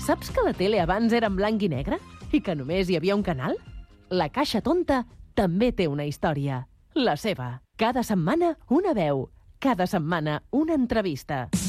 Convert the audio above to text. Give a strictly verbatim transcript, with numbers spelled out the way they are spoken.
Saps que la tele abans era en blanc i negre? I que només hi havia un canal? La Caixa Tonta també té una història. La seva. Cada setmana, una veu. Cada setmana, una entrevista.